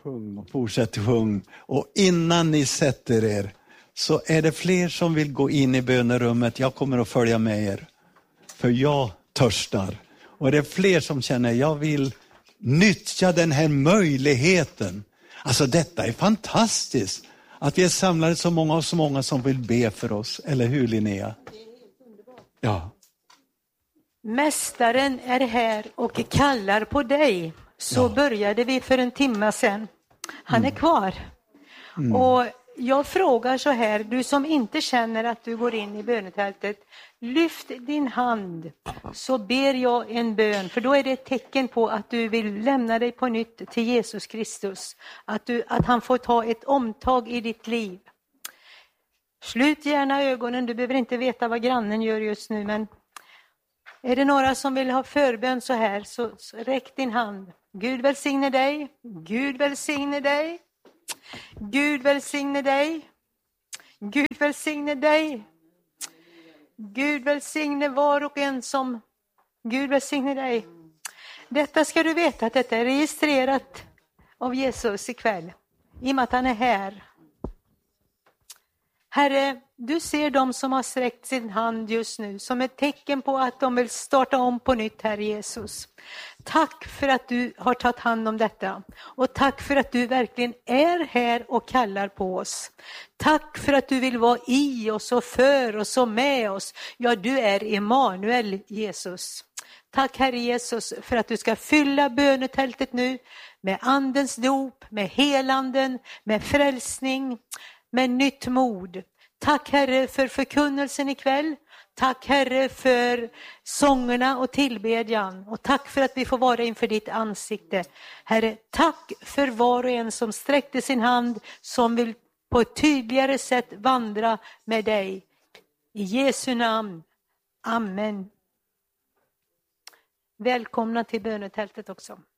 Sjung och fortsätt sjung. Och innan ni sätter er så är det fler som vill gå in i bönerummet. Jag kommer att följa med er. För jag törstar. Och det är fler som känner jag vill nyttja den här möjligheten. Alltså detta är fantastiskt. Att vi är samlade så många som vill be för oss. Eller hur, Linnea? Ja. Mästaren är här och kallar på dig. Så började vi för en timme sedan. Han är kvar. Och jag frågar så här, du som inte känner att du går in i bönetältet, lyft din hand så ber jag en bön. För då är det ett tecken på att du vill lämna dig på nytt till Jesus Kristus. Att han får ta ett omtag i ditt liv. Slut gärna ögonen, du behöver inte veta vad grannen gör just nu. Men är det några som vill ha förbön så här, så räck din hand. Gud välsigne dig, Gud välsigne dig, Gud välsigne dig, Gud välsigne dig, Gud välsigne var och en som, Gud välsigne dig. Detta ska du veta att detta är registrerat av Jesus ikväll, i och med att han är här. Herre, du ser dem som har sträckt sin hand just nu som ett tecken på att de vill starta om på nytt, Herre Jesus. Tack för att du har tagit hand om detta. Och tack för att du verkligen är här och kallar på oss. Tack för att du vill vara i oss och för oss och med oss. Ja, du är Emanuel, Jesus. Tack, Herre Jesus, för att du ska fylla bönetältet nu med andens dop, med helanden, med frälsning, med nytt mod. Tack, Herre, för förkunnelsen ikväll. Tack, Herre, för sångerna och tillbedjan. Och tack för att vi får vara inför ditt ansikte. Herre, tack för var och en som sträckte sin hand, som vill på ett tydligare sätt vandra med dig. I Jesu namn. Amen. Välkomna till bönetältet också.